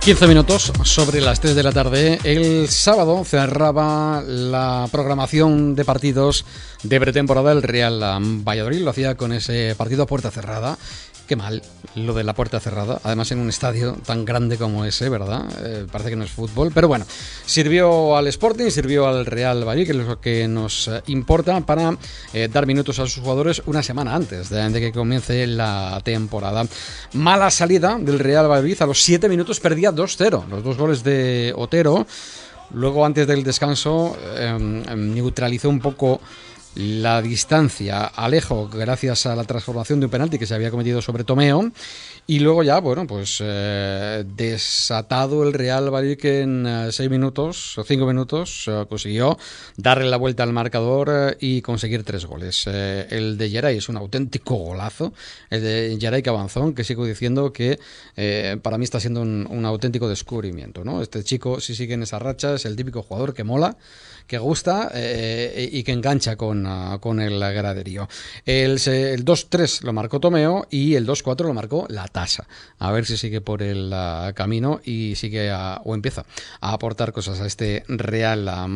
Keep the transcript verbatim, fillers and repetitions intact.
quince minutos sobre las tres de la tarde. El sábado cerraba la programación de partidos de pretemporada el Real Valladolid. Lo hacía con ese partido a puerta cerrada. Qué mal lo de la puerta cerrada, además en un estadio tan grande como ese, ¿verdad? Eh, parece que no es fútbol, pero bueno, sirvió al Sporting, sirvió al Real Valladolid, que es lo que nos importa, para eh, dar minutos a sus jugadores una semana antes de, de que comience la temporada. Mala salida del Real Valladolid, a los siete minutos perdía dos cero, los dos goles de Otero. Luego, antes del descanso, eh, neutralizó un poco la distancia Alejo gracias a la transformación de un penalti que se había cometido sobre Tomeo, y luego ya, bueno, pues eh, desatado el Real Valladolid, que en eh, seis minutos o cinco minutos eh, consiguió darle la vuelta al marcador eh, y conseguir tres goles. Eh, el de Geray es un auténtico golazo, el de Geray Cabazón, que sigo diciendo que eh, para mí está siendo un, un auténtico descubrimiento, ¿no? Este chico, si sigue en esa racha, es el típico jugador que mola, que gusta eh, y que engancha con, uh, con el graderío. El, el dos tres lo marcó Tomeo y el dos cuatro lo marcó La Tasa. A ver si sigue por el uh, camino y sigue a, o empieza a aportar cosas a este Real